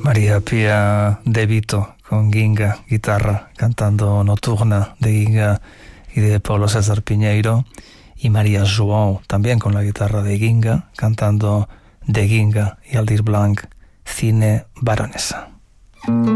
María Pía de Vito con Ginga, guitarra, cantando Nocturna de Ginga y de Paulo César Piñeiro, y María João también con la guitarra de Ginga, cantando de Ginga y Aldir Blanc, Cine Baronesa.